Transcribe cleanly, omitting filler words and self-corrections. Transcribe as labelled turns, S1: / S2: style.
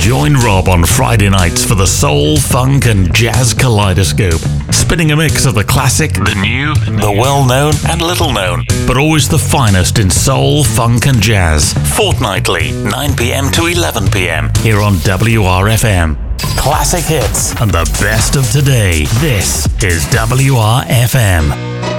S1: Join Rob on Friday nights for the soul, funk and jazz kaleidoscope, spinning a mix of the classic, the new, the well-known and little-known, but always the finest in soul, funk and jazz. Fortnightly, 9 p.m. to 11 p.m. here on WRFM. Classic hits and the best of today. This is WRFM.